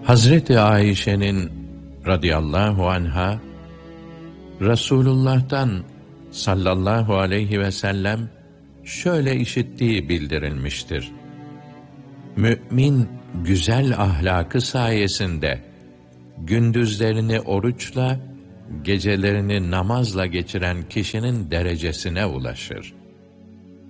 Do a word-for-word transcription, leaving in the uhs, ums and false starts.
Hazreti Ayşe'nin radıyallahu anha, Resulullah'tan sallallahu aleyhi ve sellem şöyle işittiği bildirilmiştir: Mü'min güzel ahlakı sayesinde gündüzlerini oruçla, gecelerini namazla geçiren kişinin derecesine ulaşır.